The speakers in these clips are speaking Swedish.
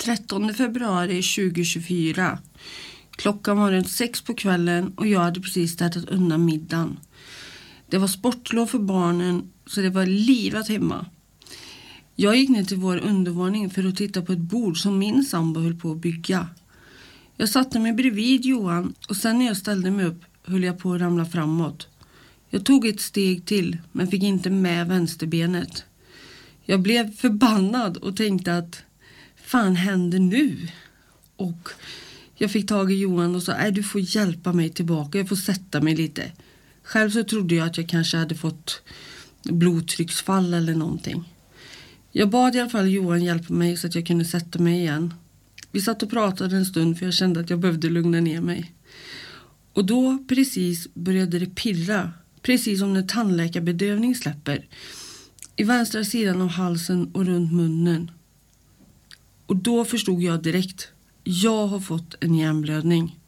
13 februari 2024. Klockan var runt 6 på kvällen och jag hade precis städat undan middagen. Det var sportlov för barnen så det var livat hemma. Jag gick ner till vår undervåning för att titta på ett bord som min sambo höll på att bygga. Jag satte mig bredvid Johan och sen när jag ställde mig upp höll jag på att ramla framåt. Jag tog ett steg till men fick inte med vänsterbenet. Jag blev förbannad och tänkte att fan händer nu? Och jag fick tag i Johan och sa du får hjälpa mig tillbaka, jag får sätta mig lite. Själv så trodde jag att jag kanske hade fått blodtrycksfall eller någonting. Jag bad i alla fall Johan hjälpa mig så att jag kunde sätta mig igen. Vi satt och pratade en stund för jag kände att jag behövde lugna ner mig. Och då precis började det pirra, precis som när tandläkarbedövning släpper. I vänstra sidan av halsen och runt munnen. Och då förstod jag direkt, jag har fått en hjärnblödning.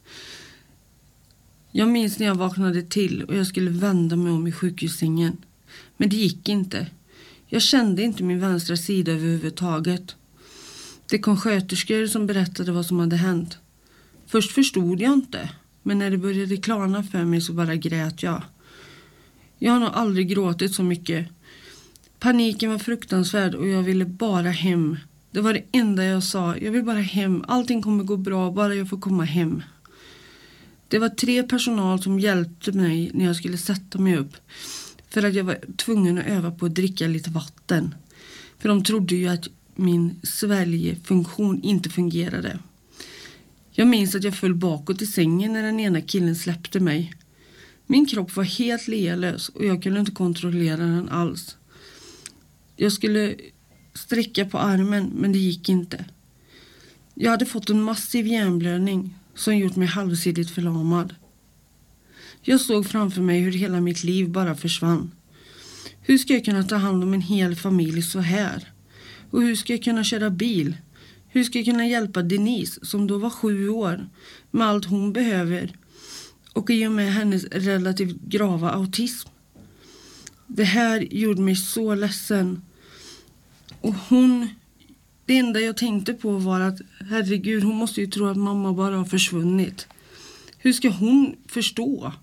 Jag minns när jag vaknade till och jag skulle vända mig om i sjukhussängen. Men det gick inte. Jag kände inte min vänstra sida överhuvudtaget. Det kom sköterskor som berättade vad som hade hänt. Först förstod jag inte, men när det började klarna för mig så bara grät jag. Jag har nog aldrig gråtit så mycket. Paniken var fruktansvärd och jag ville bara hem. Det var det enda jag sa. Jag vill bara hem. Allting kommer gå bra, bara jag får komma hem. Det var 3 personal som hjälpte mig när jag skulle sätta mig upp. För att jag var tvungen att öva på att dricka lite vatten. För de trodde ju att min sväljefunktion inte fungerade. Jag minns att jag föll bakåt i sängen när den ena killen släppte mig. Min kropp var helt lealös och jag kunde inte kontrollera den alls. Jag skulle sträcka på armen men det gick inte. Jag hade fått en massiv hjärnblödning som gjort mig halvsidigt förlamad. Jag såg framför mig hur hela mitt liv bara försvann. Hur ska jag kunna ta hand om en hel familj så här? Och hur ska jag kunna köra bil? Hur ska jag kunna hjälpa Denise som då var 7 år med allt hon behöver? Och i och med hennes relativt grava autism. Det här gjorde mig så ledsen. Och det enda jag tänkte på var att herregud, hon måste ju tro att mamma bara har försvunnit. Hur ska hon förstå?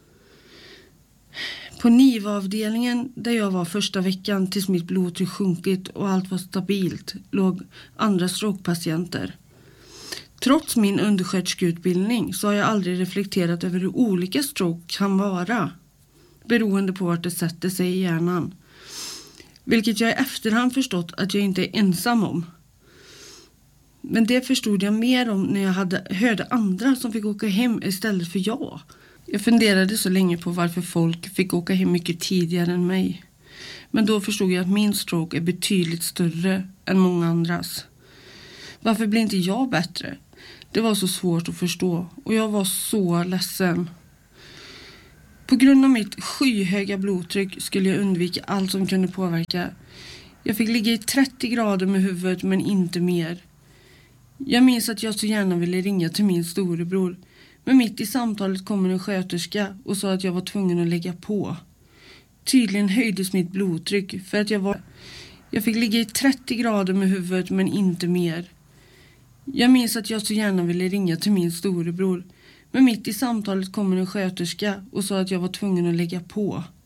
På NIVA-avdelningen där jag var första veckan tills mitt blodtryck sjunkit och allt var stabilt låg andra strokepatienter. Trots min undersköterskeutbildning så har jag aldrig reflekterat över hur olika stroke kan vara. Beroende på vart det sätter sig i hjärnan. Vilket jag i efterhand förstått att jag inte är ensam om. Men det förstod jag mer om när jag hörde andra som fick åka hem istället för jag. Jag funderade så länge på varför folk fick åka hem mycket tidigare än mig. Men då förstod jag att min stroke är betydligt större än många andras. Varför blir inte jag bättre? Det var så svårt att förstå och jag var så ledsen. På grund av mitt skyhöga blodtryck skulle jag undvika allt som kunde påverka. Jag fick ligga i 30 grader med huvudet men inte mer. Jag minns att jag så gärna ville ringa till min storebror. Men mitt i samtalet kom en sköterska och sa att jag var tvungen att lägga på. Tydligen höjdes mitt blodtryck för att jag fick ligga i 30 grader med huvudet men inte mer. Jag minns att jag så gärna ville ringa till min storebror. Men mitt i samtalet kom en sköterska och sa att jag var tvungen att lägga på.